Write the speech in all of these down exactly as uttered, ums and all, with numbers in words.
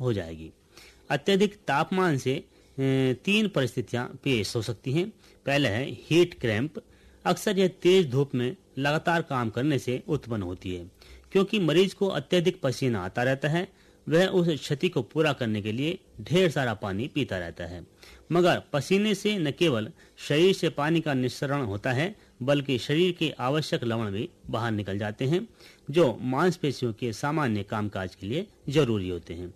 हो जाएगी। अत्यधिक तापमान से तीन परिस्थितियां पेश हो सकती हैं। पहले है हीट क्रैम्प। अक्सर यह तेज धूप में लगातार काम करने से उत्पन्न होती है, क्योंकि मरीज को अत्यधिक पसीना आता रहता है। वह उस क्षति को पूरा करने के लिए ढेर सारा पानी पीता रहता है, मगर पसीने से न केवल शरीर से पानी का निस्सरण होता है, बल्कि शरीर के आवश्यक लवण भी बाहर निकल जाते हैं, जो मांसपेशियों के सामान्य कामकाज के लिए जरूरी होते हैं।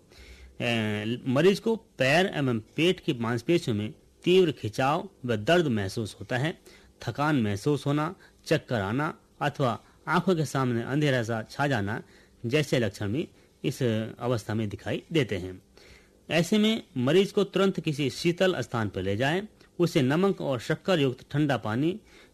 ए, मरीज को पैर एवं पेट की मांसपेशियों में तीव्र खिंचाव व दर्द महसूस होता है। थकान महसूस होना, चक्कर आना अथवा आंखों के सामने अंधेरा सा छा जाना जैसे लक्षण भी इस अवस्था में दिखाई देते हैं। ऐसे में मरीज को तुरंत किसी शीतल स्थान पर ले जाएं, उसे नमक और शक्कर युक्त ठंडा पानी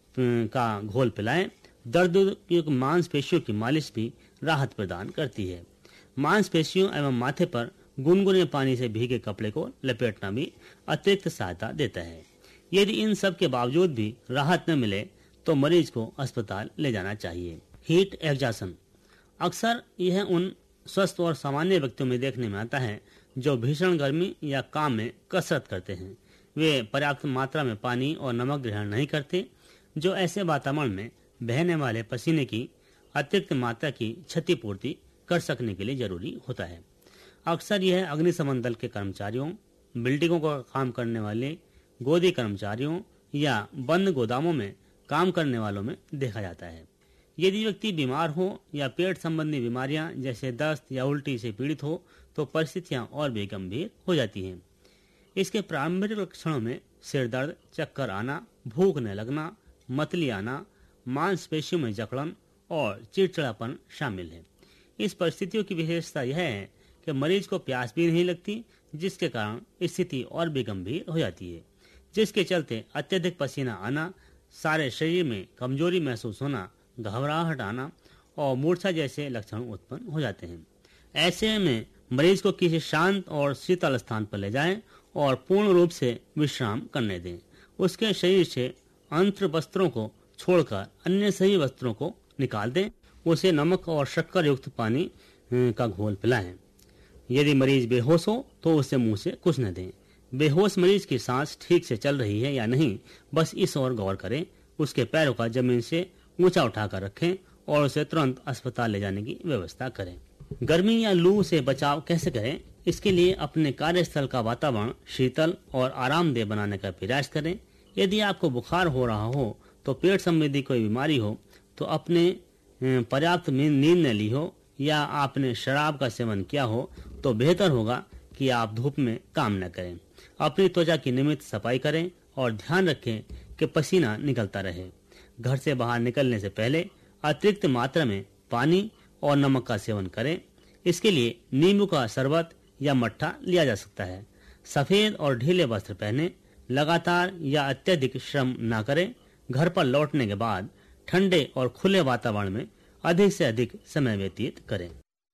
का घोल पिलाएं। दर्द युक्त मांसपेशियों की मालिश भी राहत प्रदान करती है। मांसपेशियों एवं माथे पर गुनगुने पानी से भीगे कपड़े को लपेटना भी अतिरिक्त सहायता देता है। यदि इन सब के बावजूद भी राहत न मिले तो मरीज को अस्पताल ले जाना चाहिए। Heat exhaustion. अक्सर यह उन स्वस्थ और सामान्य व्यक्तियों में देखने में आता है जो भीषण गर्मी या काम में कसरत करते हैं। वे पर्याप्त मात्रा में पानी और नमक ग्रहण नहीं करते, जो ऐसे वातावरण में बहने वाले पसीने की अतिरिक्त मात्रा की क्षतिपूर्ति कर सकने के लिए जरूरी होता है। अक्सर यह अग्निशमन दल के कर्मचारियों, बिल्डिंगों का काम करने वाले गोदी कर्मचारियों या बंद गोदामों में काम करने वालों में देखा जाता है। यदि व्यक्ति बीमार हो या पेट संबंधी बीमारियां जैसे दस्त या उल्टी से पीड़ित हो तो परिस्थितियां और भी गंभीर हो जाती हैं। इसके प्रारंभिक लक्षणों में सिर दर्द, चक्कर आना, भूख न लगना, मतली आना, मांसपेशियों में जकड़न और चिड़चिड़ापन शामिल है। इस परिस्थितियों की विशेषता यह है कि मरीज को प्यास भी नहीं लगती, जिसके कारण स्थिति और भी गंभीर हो जाती है, जिसके चलते अत्यधिक पसीना आना, सारे शरीर में कमजोरी महसूस होना, घबराहट आना और मूर्छा जैसे लक्षण उत्पन्न हो जाते हैं। ऐसे में मरीज को किसी शांत और शीतल स्थान पर ले जाएं और पूर्ण रूप से विश्राम करने दें। उसके शरीर से अंतर वस्त्रों को छोड़कर अन्य सभी वस्त्रों को निकाल दें। उसे नमक और शक्कर युक्त पानी का घोल पिलाएं। यदि मरीज बेहोश हो तो उसे मुंह से कुछ न दें। बेहोश मरीज की सांस ठीक से चल रही है या नहीं, बस इस ओर गौर करें। उसके पैरों का जमीन से ऊंचा उठाकर रखें और उसे तुरंत अस्पताल ले जाने की व्यवस्था करें। गर्मी या लू से बचाव कैसे करें? इसके लिए अपने कार्यस्थल का वातावरण शीतल और आरामदेह बनाने का प्रयास करें। यदि आपको बुखार हो रहा हो तो पेट संबंधी कोई बीमारी हो तो अपने पर्याप्त नींद न ली हो या आपने शराब का सेवन किया हो तो बेहतर होगा कि आप धूप में काम न करें। अपनी त्वचा की नियमित सफाई करें और ध्यान रखें कि पसीना निकलता रहे। घर से बाहर निकलने से पहले अतिरिक्त मात्रा में पानी और नमक का सेवन करें। इसके लिए नींबू का शरबत या मट्ठा लिया जा सकता है। सफेद और ढीले वस्त्र पहने, लगातार या अत्यधिक श्रम न करें। घर पर लौटने के बाद ठंडे और खुले वातावरण में अधिक से अधिक समय व्यतीत करें।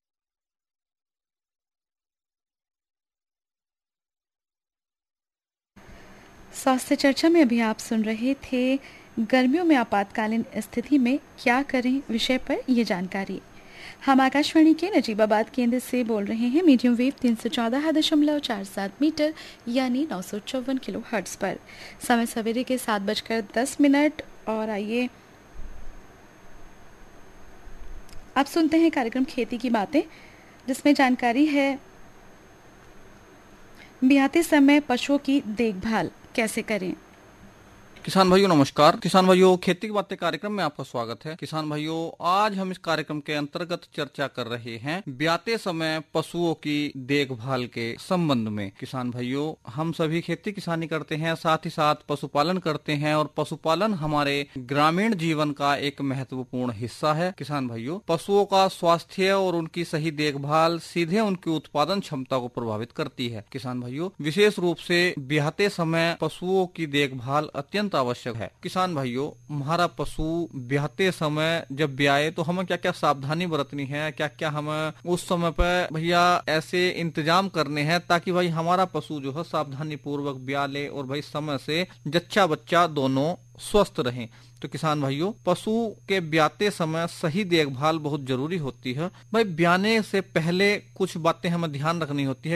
स्वास्थ्य चर्चा में अभी आप सुन रहे थे गर्मियों में आपातकालीन स्थिति में क्या करें विषय पर ये जानकारी। हम आकाशवाणी के नजीबाबाद केंद्र से बोल रहे हैं मीडियम वेव तीन सौ चौदह दशमलव चार सात मीटर यानी नौ सौ चौवन किलो हर्ट्ज पर। समय सवेरे के सात बजकर दस मिनट और आइए आप सुनते हैं कार्यक्रम खेती की बातें, जिसमें जानकारी है ब्याते समय पशुओं की देखभाल कैसे करें। किसान भाइयों नमस्कार। किसान भाइयों, खेती की बातें कार्यक्रम में आपका स्वागत है। किसान भाइयों, आज हम इस कार्यक्रम के अंतर्गत चर्चा कर रहे हैं ब्याते समय पशुओं की देखभाल के संबंध में। किसान भाइयों, हम सभी खेती किसानी करते हैं, साथ ही साथ पशुपालन करते हैं और पशुपालन हमारे ग्रामीण जीवन का एक महत्वपूर्ण हिस्सा है। किसान भाइयों, पशुओं का स्वास्थ्य और उनकी सही देखभाल सीधे उनकी उत्पादन क्षमता को प्रभावित करती है। किसान भाइयों, विशेष रूप से ब्याते समय पशुओं की देखभाल अत्यंत आवश्यक है। किसान भाइयों, हमारा पशु ब्याते समय जब ब्याए तो हमें क्या क्या सावधानी बरतनी है, क्या क्या हमें उस समय पर भैया ऐसे इंतजाम करने हैं ताकि भाई हमारा पशु जो है सावधानी पूर्वक ब्या ले और भाई समय से जच्चा बच्चा दोनों स्वस्थ रहें। तो किसान भाइयों, पशु के ब्याते समय सही देखभाल बहुत जरूरी होती है। भाई ब्याने से पहले कुछ बातें हमें ध्यान रखनी होती है।